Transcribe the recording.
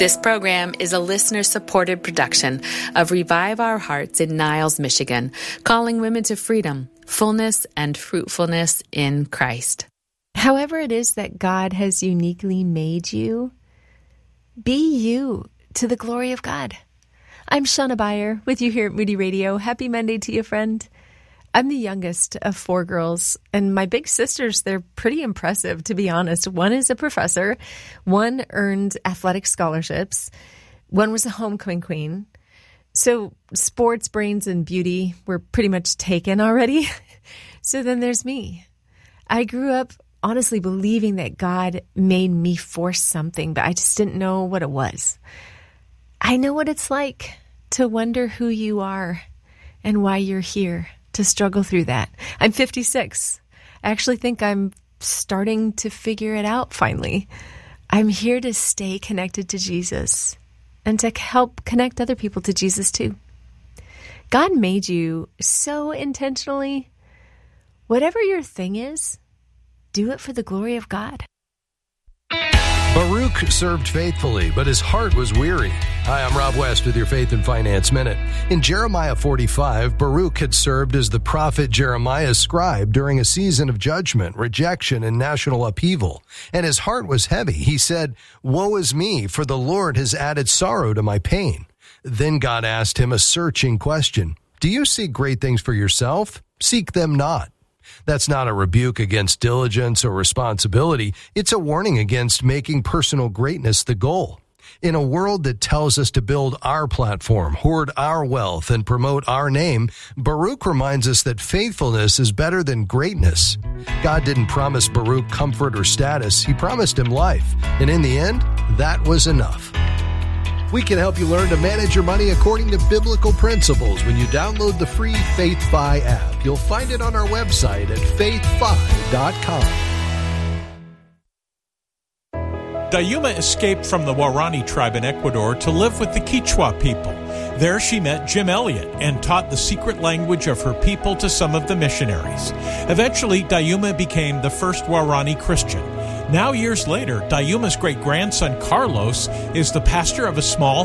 This program is a listener-supported production of Revive Our Hearts in Niles, Michigan, calling women to freedom, fullness, and fruitfulness in Christ. However it is that God has uniquely made you, be you to the glory of God. I'm Shauna Beyer with you here at Moody Radio. Happy Monday to you, friend. I'm the youngest of 4 girls, and my big sisters, they're pretty impressive, to be honest. One is a professor, one earned athletic scholarships, one was a homecoming queen. So sports, brains, and beauty were pretty much taken already. So then there's me. I grew up honestly believing that God made me for something, but I just didn't know what it was. I know what it's like to wonder who you are and why you're here, to struggle through that. I'm 56. I actually think I'm starting to figure it out finally. I'm here to stay connected to Jesus and to help connect other people to Jesus too. God made you so intentionally. Whatever your thing is, do it for the glory of God. Baruch served faithfully, but his heart was weary. Hi, I'm Rob West with your Faith and Finance Minute. In Jeremiah 45, Baruch had served as the prophet Jeremiah's scribe during a season of judgment, rejection, and national upheaval. And his heart was heavy. He said, "Woe is me, for the Lord has added sorrow to my pain." Then God asked him a searching question. "Do you seek great things for yourself? Seek them not." That's not a rebuke against diligence or responsibility. It's a warning against making personal greatness the goal. In a world that tells us to build our platform, hoard our wealth, and promote our name, Baruch reminds us that faithfulness is better than greatness. God didn't promise Baruch comfort or status. He promised him life. And in the end, that was enough. We can help you learn to manage your money according to biblical principles when you download the free FaithFi app. You'll find it on our website at faithfi.com. Dayuma escaped from the Waorani tribe in Ecuador to live with the Quechua people. There she met Jim Elliot and taught the secret language of her people to some of the missionaries. Eventually, Dayuma became the first Waorani Christian. Now, years later, Dayuma's great-grandson Carlos is the pastor of a small